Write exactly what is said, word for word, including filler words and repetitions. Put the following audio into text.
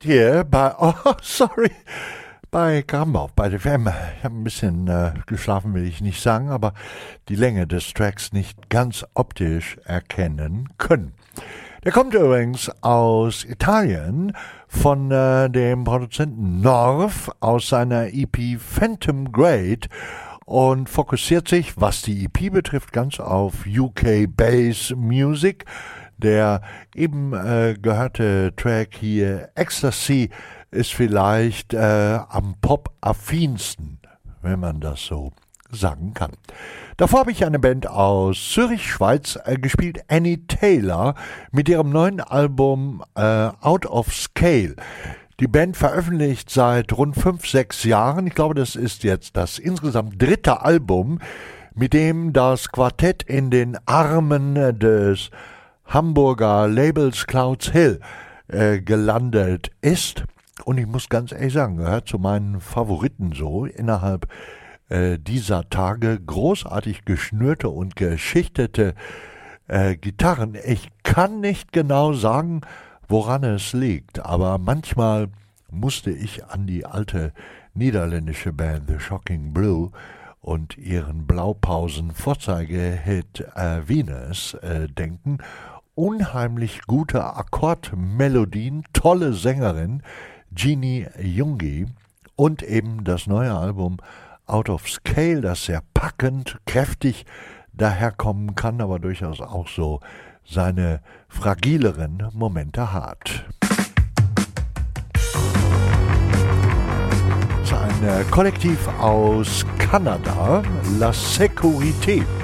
hier bei, oh, sorry, bei Grambauf, bei der F M. Ich habe ein bisschen äh, geschlafen, will ich nicht sagen, aber die Länge des Tracks nicht ganz optisch erkennen können. Der kommt übrigens aus Italien von äh, dem Produzenten North aus seiner E P Phantom Great und fokussiert sich, was die E P betrifft, ganz auf U K Bass Music. Der eben äh, gehörte Track hier, Ecstasy, ist vielleicht äh, am Pop-affinsten, wenn man das so sagen kann. Davor habe ich eine Band aus Zürich, Schweiz äh, gespielt, Annie Taylor, mit ihrem neuen Album äh, Out of Scale. Die Band veröffentlicht seit rund fünf, sechs Jahren. Ich glaube, das ist jetzt das insgesamt dritte Album, mit dem das Quartett in den Armen des Hamburger Labels Clouds Hill äh, gelandet ist. Und ich muss ganz ehrlich sagen, gehört zu meinen Favoriten so innerhalb äh, dieser Tage. Großartig geschnürte und geschichtete äh, Gitarren. Ich kann nicht genau sagen, woran es liegt, aber manchmal musste ich an die alte niederländische Band The Shocking Blue und ihren Blaupausen-Vorzeigehit äh, Venus äh, denken. Unheimlich gute Akkordmelodien, tolle Sängerin Jeannie Jungi und eben das neue Album Out of Scale, das sehr packend, kräftig daherkommen kann, aber durchaus auch so seine fragileren Momente hat. Das ist ein Kollektiv aus Kanada, La Sécurité.